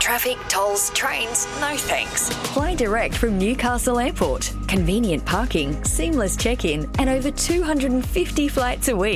traffic, tolls, trains, no thanks. Fly direct from Newcastle Airport. Convenient parking, seamless check-in, and over 250 flights a week.